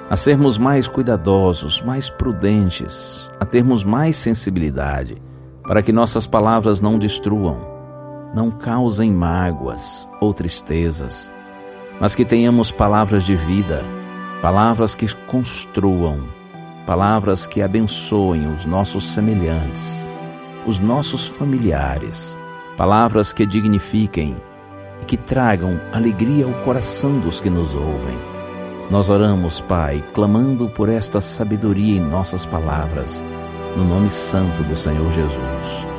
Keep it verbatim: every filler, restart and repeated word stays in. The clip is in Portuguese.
a sermos mais cuidadosos, mais prudentes, a termos mais sensibilidade, para que nossas palavras não destruam, não causem mágoas ou tristezas, mas que tenhamos palavras de vida, palavras que construam, palavras que abençoem os nossos semelhantes, os nossos familiares, palavras que dignifiquem e que tragam alegria ao coração dos que nos ouvem. Nós oramos, Pai, clamando por esta sabedoria em nossas palavras, no nome santo do Senhor Jesus.